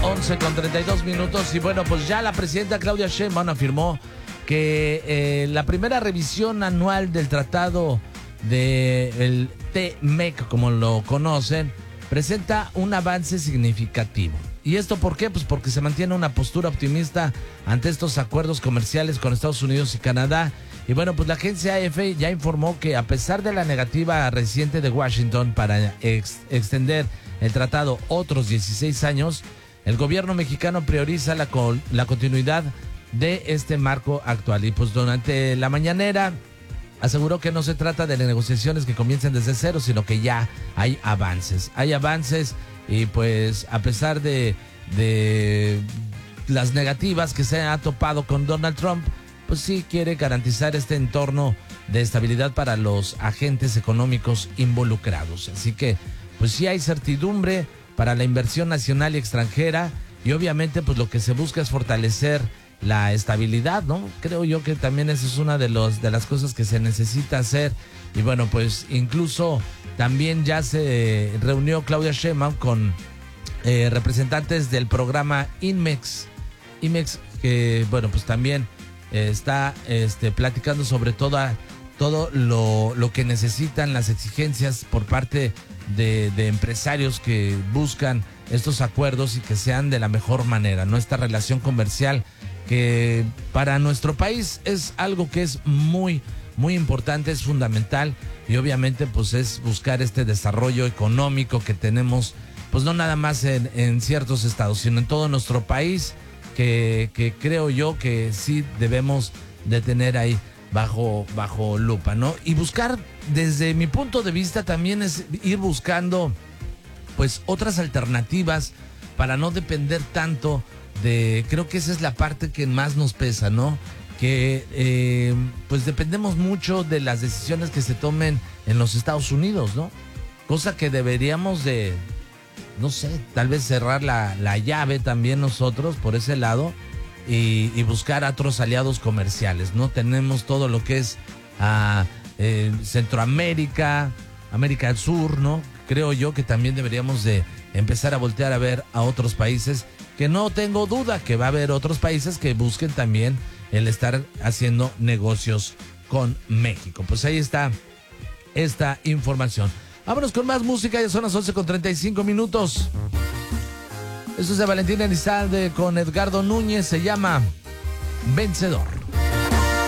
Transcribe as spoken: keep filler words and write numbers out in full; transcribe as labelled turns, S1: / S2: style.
S1: once con treinta y dos minutos. Y bueno, pues ya la presidenta Claudia Sheinbaum afirmó que eh, la primera revisión anual del tratado del T M E C, como lo conocen, presenta un avance significativo. ¿Y esto por qué? Pues porque se mantiene una postura optimista ante estos acuerdos comerciales con Estados Unidos y Canadá. Y bueno, pues la agencia A F ya informó que a pesar de la negativa reciente de Washington para ex extender el tratado otros dieciséis años, el gobierno mexicano prioriza la, la continuidad de este marco actual. Y pues durante la mañanera aseguró que no se trata de negociaciones que comiencen desde cero, sino que ya hay avances. Hay avances y pues a pesar de, de las negativas que se ha topado con Donald Trump, pues sí quiere garantizar este entorno de estabilidad para los agentes económicos involucrados. Así que pues sí hay certidumbre para la inversión nacional y extranjera y obviamente pues lo que se busca es fortalecer la estabilidad, ¿no? Creo yo que también esa es una de los de las cosas que se necesita hacer. Y bueno, pues incluso también ya se reunió Claudia Sheinbaum con eh, representantes del programa INMEX. INMEX que, bueno, pues también eh, está este, platicando sobre toda, todo lo, lo que necesitan, las exigencias por parte de, de empresarios que buscan estos acuerdos y que sean de la mejor manera, ¿no? Esta relación comercial que para nuestro país es algo que es muy, muy importante, es fundamental y obviamente pues es buscar este desarrollo económico que tenemos, pues no nada más en, en ciertos estados, sino en todo nuestro país, que, que creo yo que sí debemos de tener ahí bajo, bajo lupa, ¿no? Y buscar, desde mi punto de vista, también es ir buscando pues otras alternativas para no depender tanto de, creo que esa es la parte que más nos pesa, ¿no? Que eh, pues dependemos mucho de las decisiones que se tomen en los Estados Unidos, ¿no? Cosa que deberíamos de, no sé, tal vez cerrar la, la llave también nosotros por ese lado y, y buscar a otros aliados comerciales, ¿no? Tenemos todo lo que es uh, eh, Centroamérica, América del Sur, ¿no? Creo yo que también deberíamos de empezar a voltear a ver a otros países, que no tengo duda que va a haber otros países que busquen también el estar haciendo negocios con México. Pues ahí está esta información. Vámonos con más música, ya son las once con treinta y cinco minutos. Esto es de Valentín Elizalde con Edgardo Núñez, se llama Vencedor.